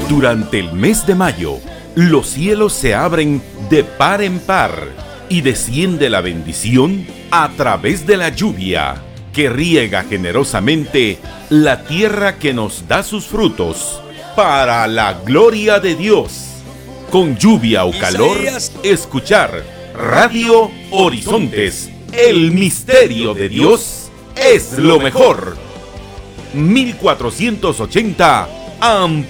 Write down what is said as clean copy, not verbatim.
Durante el mes de mayo, los cielos se abren de par en par y desciende la bendición a través de la lluvia, que riega generosamente la tierra que nos da sus frutos, para la gloria de Dios. Con lluvia o calor, escuchar Radio Horizontes, el misterio de Dios es lo mejor. 1480 AM.